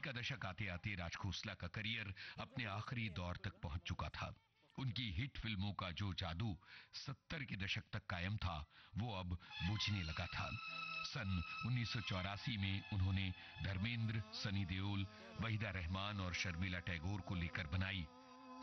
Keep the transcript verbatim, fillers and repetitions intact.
का दशक आते आते राज खोसला का करियर अपने आखिरी दौर तक पहुंच चुका था। उनकी हिट फिल्मों का जो जादू सत्तर के दशक तक कायम था, वो अब बुझने लगा था। सन उन्नीस सौ चौरासी में उन्होंने धर्मेंद्र, सनी देओल, वहीदा रहमान और शर्मिला टैगोर को लेकर बनाई